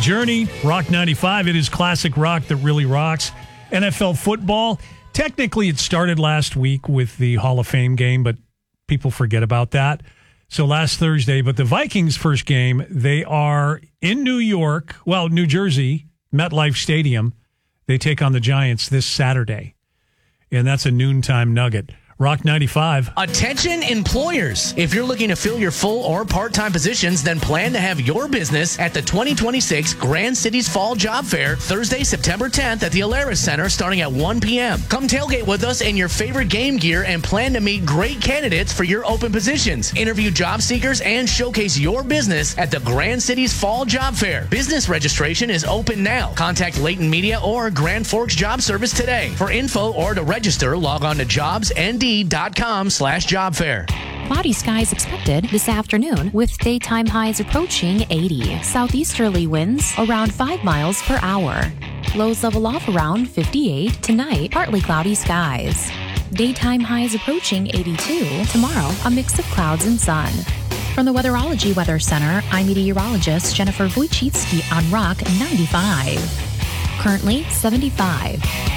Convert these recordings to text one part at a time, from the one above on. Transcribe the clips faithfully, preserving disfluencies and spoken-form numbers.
Journey, Rock ninety-five. It is classic rock that really rocks. N F L football. Technically, it started last week with the Hall of Fame game, but people forget about that. So last Thursday, but the Vikings' first game, they are in New York, well, New Jersey, MetLife Stadium. They take on the Giants this Saturday, and that's a noontime nugget. Rock ninety-five. Attention employers. If you're looking to fill your full or part-time positions, then plan to have your business at the twenty twenty-six Grand Cities Fall Job Fair, Thursday, September tenth at the Alaris Center starting at one p.m. Come tailgate with us in your favorite game gear and plan to meet great candidates for your open positions. Interview job seekers and showcase your business at the Grand Cities Fall Job Fair. Business registration is open now. Contact Leighton Media or Grand Forks Job Service today. For info or to register, log on to jobs n d dot com slash job fair. Cloudy skies expected this afternoon with daytime highs approaching eighty. Southeasterly winds around five miles per hour. Lows level off around fifty-eight. Tonight, partly cloudy skies. Daytime highs approaching eighty-two. Tomorrow, a mix of clouds and sun. From the Weatherology Weather Center, I'm meteorologist Jennifer Wojcicki on Rock ninety-five. Currently seventy-five.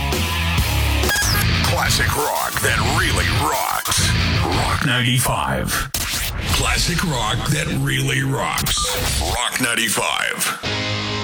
Classic rock that really rocks. Rock ninety-five. Classic rock that really rocks. Rock ninety-five.